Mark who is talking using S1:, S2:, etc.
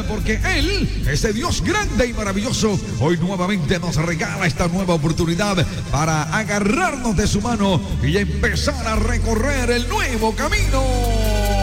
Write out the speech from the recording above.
S1: porque Él, ese Dios grande y maravilloso, hoy nuevamente nos regala esta nueva oportunidad para agarrarnos de su mano y empezar a recorrer el nuevo camino.